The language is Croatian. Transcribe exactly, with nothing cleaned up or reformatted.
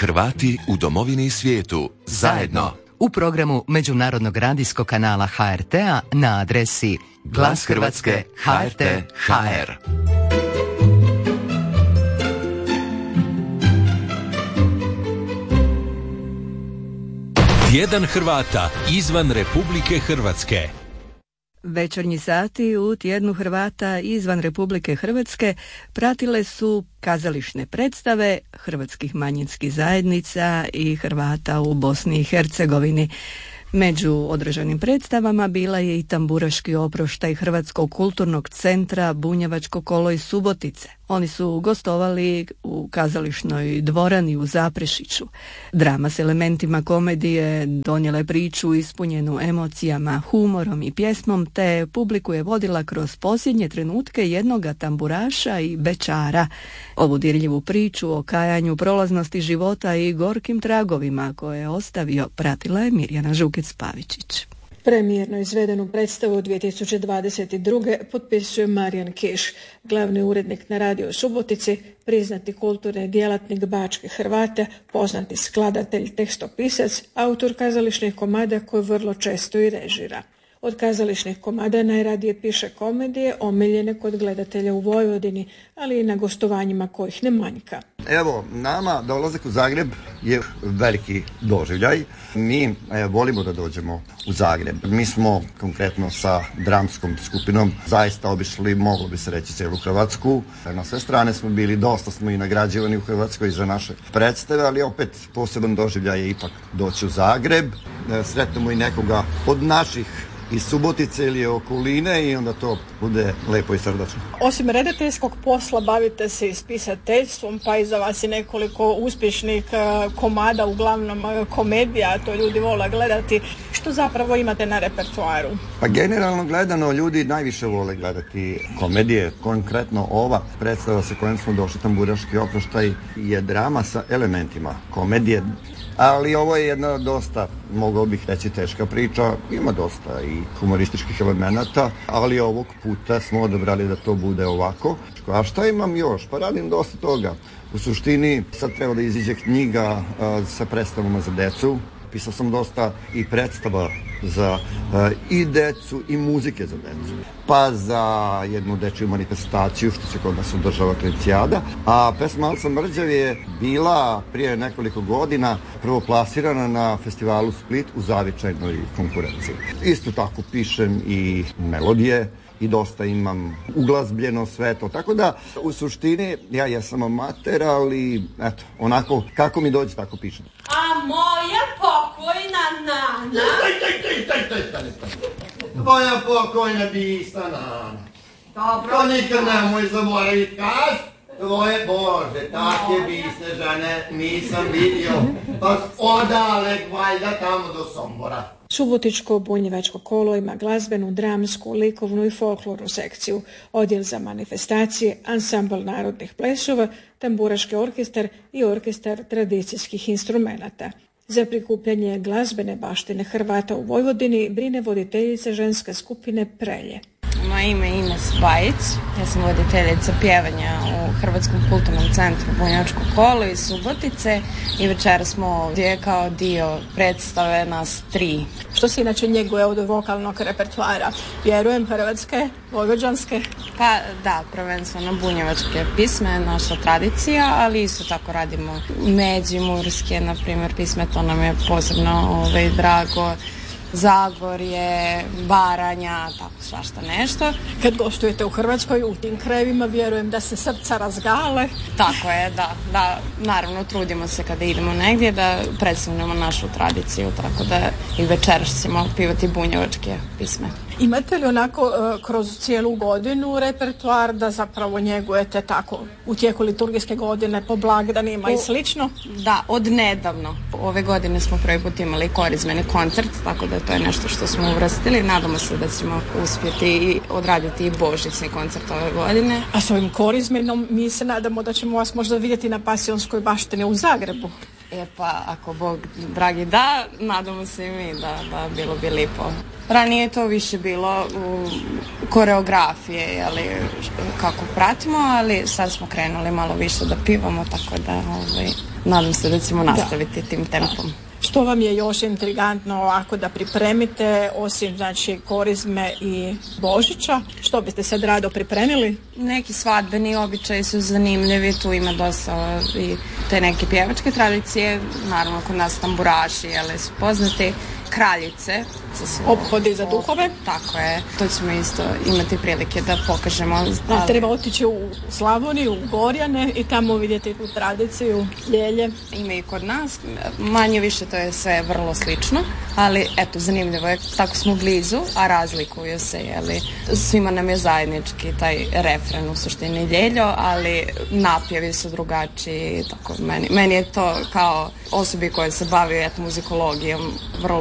Hrvati u domovini i svijetu zajedno. U programu Međunarodnog radijskog kanala H R T-a na adresi Glas Hrvatske H R T H R. Tjedan Hrvata izvan Republike Hrvatske. Večernji sati u Tjednu Hrvata izvan Republike Hrvatske pratile su kazališne predstave hrvatskih manjinskih zajednica i Hrvata u Bosni i Hercegovini. Među održanim predstavama bila je i tamburaški oproštaj Hrvatskog kulturnog centra Bunjevačko kolo iz Subotice. Oni su gostovali u kazališnoj dvorani u Zaprešiću. Drama s elementima komedije donijela je priču ispunjenu emocijama, humorom i pjesmom, te publiku je vodila kroz posljednje trenutke jednoga tamburaša i bečara. Ovu dirljivu priču o kajanju, prolaznosti života i gorkim tragovima koje je ostavio pratila je Mirjana Žukec-Pavičić. Premijerno izvedenu predstavu dvije tisuće dvadeset druge potpisuje Marijan Kiš, glavni urednik na Radio Subotici, priznati kulturni djelatnik bačkih Hrvata, poznati skladatelj, tekstopisac, autor kazališnih komada koji vrlo često i režira. Od kazališnih komada najradije piše komedije, omiljene kod gledatelja u Vojvodini, ali i na gostovanjima kojih ne manjka. Evo, nama dolazak u Zagreb je veliki doživljaj. Mi e, volimo da dođemo u Zagreb. Mi smo konkretno sa dramskom skupinom zaista obišli, moglo bi se reći, cijelu Hrvatsku. Na sve strane smo bili, dosta smo i nagrađivani u Hrvatskoj za naše predstave, ali opet poseban doživljaj je ipak doći u Zagreb. E, sretnemo i nekoga od naših iz Subotice ili okoline i onda to bude lepo i srdačno. Osim redateljskog posla bavite se i spisateljstvom, pa iza vas je nekoliko uspješnih komada, uglavnom komedija, to ljudi vole gledati. Što zapravo imate na repertoaru? Pa generalno gledano ljudi najviše vole gledati komedije. Konkretno ova predstava sa kojom smo došli, Tamburaški oproštaj, je drama sa elementima komedije. Ali ovo je jedna dosta, mogao bih reći, teška priča. Ima dosta i humorističkih elemenata, ali ovog puta smo odabrali da to bude ovako. A šta imam još? Pa radim dosta toga. U suštini sad treba da iziđe knjiga a, sa predstavama za decu. Pisao sam dosta i predstava za uh, i decu i muzike za decu. Pa za jednu dečju manifestaciju što se kod nas održava Klencijada. A pesma Al sam mrđav je bila prije nekoliko godina prvo plasirana na festivalu Split u zavičajnoj konkurenciji. Isto tako pišem i melodije i dosta imam uglazbljeno sve to. Tako da, u suštini, ja jesam amater, ali eto, onako, kako mi dođe, tako pišem. A moja pokojna nana... Staj, staj, staj, staj, staj, staj, staj. Tvoja pokojna bista nana. Dobro. To nikad nemoj zaboraviti kaz. Tvoje Bože, takve biste žene nisam vidio. Pa odalek valjda tamo do Sombora. Subotičko bunjevačko kolo ima glazbenu, dramsku, likovnu i folklornu sekciju, odjel za manifestacije, ansambl narodnih plesova, tamburaški orkestar i orkestar tradicijskih instrumenata. Za prikupljanje glazbene baštine Hrvata u Vojvodini brine voditeljica ženske skupine Prelje. Moje ime je Ines Bajić, ja sam voditeljica pjevanja u Hrvatskom kulturnom centru Bunjevačko kolo iz Subotice i večera smo ovdje kao dio predstave nas tri. Što se inače njeguje od vokalnog repertoara? Vjerujem hrvatske, vojvođanske? Pa da, prvenstveno bunjevačke pisme, naša tradicija, ali isto tako radimo međimurske, na primjer pisme, to nam je posebno ovaj, drago. Zagorje, Baranja, tako svašta nešto. Kad gostujete u Hrvatskoj, u tim krajevima, vjerujem da se srca razgale. Tako je, da, da. Naravno, trudimo se kada idemo negdje da predstavljamo našu tradiciju, tako da i večeras ćemo pivati bunjevačke pisme. Imate li onako kroz cijelu godinu repertoar da zapravo njegujete tako u tijeku liturgijske godine po blagdanima i slično? Da, od nedavno. Ove godine smo prvi put imali korizmeni koncert, tako da to je nešto što smo uvrstili. Nadamo se da ćemo uspjeti i odraditi i božićni koncert ove godine. A s ovim korizmenom mi se nadamo da ćemo vas možda vidjeti na Pasionskoj baštini u Zagrebu. E pa, ako Bog dragi da, nadamo se i mi da, da bilo bi lipo. Ranije je to više bilo u koreografije, ali kako pratimo, ali sad smo krenuli malo više da pivamo, tako da ovaj, nadam se da ćemo nastaviti da. tim tempom. Što vam je još intrigantno ovako da pripremite, osim znači Korizme i Božića? Što biste sad rado pripremili? Neki svadbeni običaji su zanimljivi, tu ima dosta i te neke pjevačke tradicije, naravno kod nas tamburaši, jele, su poznati, kraljice. Obhodi za duhove. Tako je, to ćemo isto imati prilike da pokažemo. Da, treba otići u Slavoniju, u Gorjane i tamo vidjeti tu tradiciju, ljelje. Ima i kod nas, manje više to je sve vrlo slično, ali eto, zanimljivo je, tako smo blizu, a razlikuju se, jeli, svima nam je zajednički taj refren u suštini ljeljo, ali napjevi su drugačiji, tako meni, meni je to kao osobi koja se bavi eto muzikologijom vrlo